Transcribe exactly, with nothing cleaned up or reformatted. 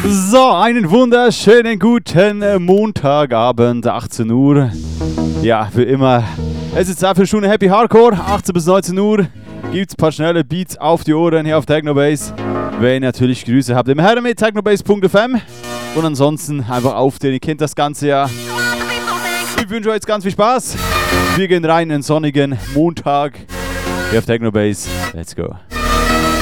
So, einen wunderschönen guten Montagabend, achtzehn Uhr. Ja, wie immer, es ist Zeit für Stunde Happy Hardcore, achtzehn bis neunzehn Uhr. Gibt's ein paar schnelle Beats auf die Ohren hier auf Technobase. Wenn ihr natürlich Grüße habt, immer her mit technobase punkt f m. Und ansonsten einfach aufstehen, ihr kennt das Ganze ja. Ich wünsche euch jetzt ganz viel Spaß. Wir gehen rein in einen sonnigen Montag hier auf Technobase. Let's go.